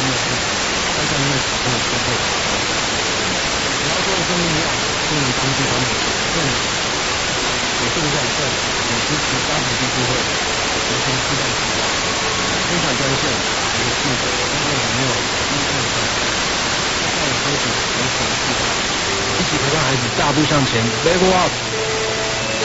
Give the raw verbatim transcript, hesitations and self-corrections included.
的事情，但在那个小朋友之后，你要说的生命力不能帮助他们更有正向更有支持家庭基金会重新期待计划，分享专线我的记者三六零六一二三，在我搜寻人生计划，一起陪伴孩子大步向前 ，Level Up。